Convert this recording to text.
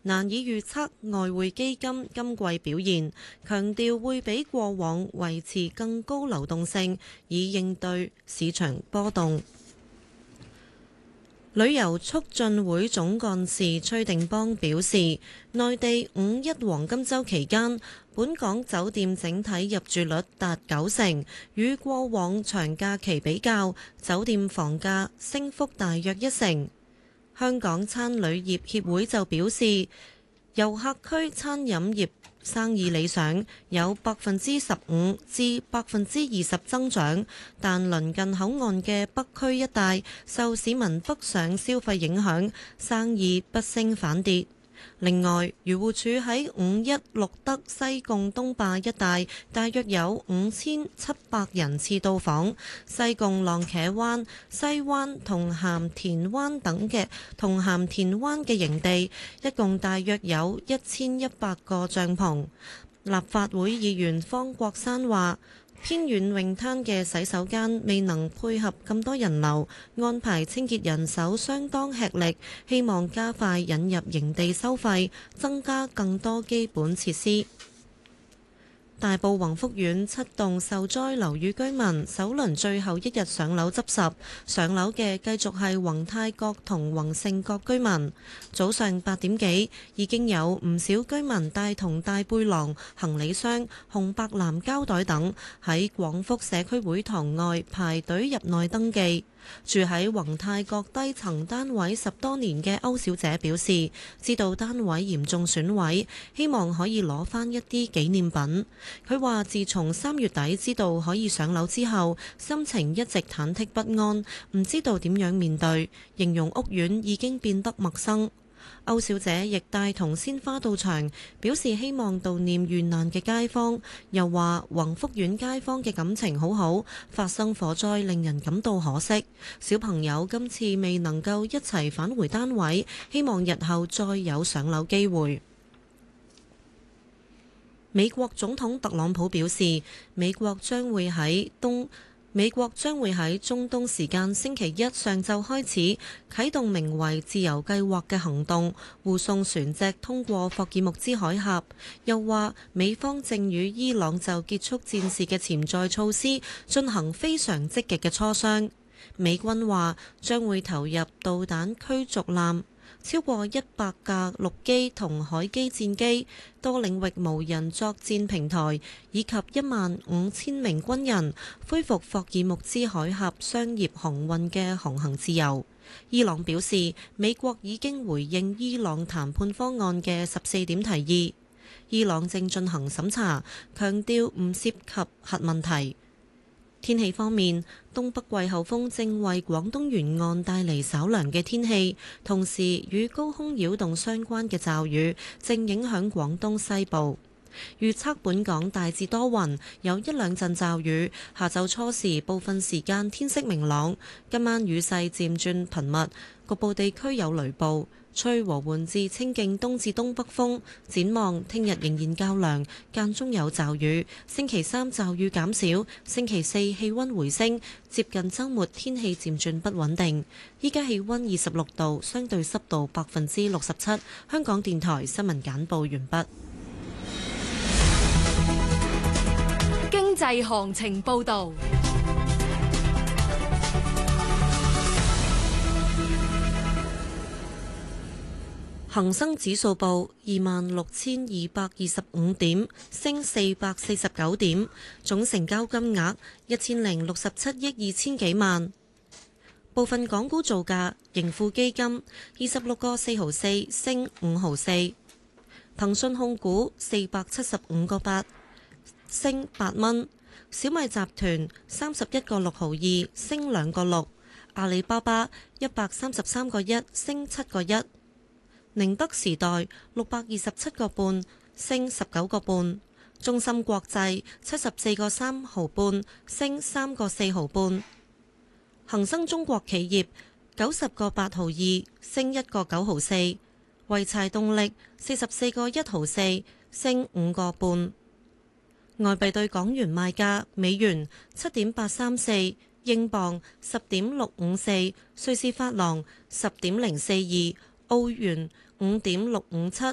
難以預測外匯基金今季表現，強調會比過往維持更高流動性，以應對市場波動。旅遊促進會總幹事崔定邦表示，內地五一黃金週期間，本港酒店整體入住率達90%，與過往長假期比較，酒店房價升幅大約1成。香港餐旅業協會就表示，遊客區餐飲業生意理想，有15%至20%增長，但鄰近口岸嘅北區一帶受市民北上消費影響，生意不升反跌。另外，漁護署喺5.1錄得西貢東壩一帶大約有5700人次到訪，西貢浪茄灣、西灣同鹹田灣嘅營地，一共大約有1100個帳篷。立法會議員方國珊話，偏遠泳灘嘅洗手間未能配合咁多人流，安排清潔人手相當吃力，希望加快引入營地收費，增加更多基本設施。大埔宏福苑7棟受災樓宇居民首輪最後一日上樓執拾，上樓嘅繼續係宏泰閣同宏盛閣居民。早上8點幾已經有唔少居民帶同大背囊、行李箱、紅白藍膠袋等喺廣福社區會堂外排隊入內登記。住喺宏泰閣低層單位10多年嘅歐小姐表示，知道單位嚴重損毀，希望可以攞返一啲紀念品。佢話自從3月底知道可以上樓之後，心情一直忐忑不安，唔知道點樣面對，形容屋苑已經變得陌生。歐小姐亦帶同鮮花到場，表示希望悼念遇難嘅街坊，又話宏福苑街坊嘅感情好好，發生火災令人感到可惜。小朋友今次未能夠一齊返回單位，希望日後再有上樓機會。美國總統特朗普表示，美國將會喺中東時間星期一上晝開始啟動名為自由計劃嘅行動，護送船隻通過霍爾木茲海峽。又話美方正與伊朗就結束戰事嘅潛在措施進行非常積極嘅磋商。美軍話將會投入導彈驅逐艦、超過100架陸基同海基戰機、多領域無人作戰平台，以及15000名軍人，恢復霍爾木茲海峽商業航運嘅航行自由。伊朗表示，美國已經回應伊朗談判方案嘅14點提議。伊朗正進行審查，強調唔涉及核問題。天氣方面，東北季候風正為廣東沿岸帶嚟稍涼嘅天氣，同時與高空擾動相關嘅驟雨正影響廣東西部。預測本港大致多雲，有一兩陣驟雨。下晝初時部分時間天色明朗，今晚雨勢漸轉頻密，局部地區有雷暴。吹和緩至清勁東至東北風，展望聽日仍然較涼，間中有驟雨。星期三驟雨減少，星期四氣溫回升，接近週末天氣漸轉不穩定。依家氣溫26度，相對濕度67%。香港電台新聞簡報完畢。 經濟行情報導。 恒生指數報26,225點，升449點，總成交金額1067億2千幾萬。部分港股造價：盈富基金26個4毫4升5毫4，騰訊控股475個8升8蚊，小米集團31個6毫2升2個6，阿里巴巴133個1升7個1。寧德時代627個半升19個半，中芯國際74個3毫半升3個4毫半，恒生中國企業90個8毫2升1個9毫4，濰柴動力44個1毫4升5個半。外幣對港元賣價：美元7.834，英鎊10.654，瑞士法郎10.042，澳元5.657，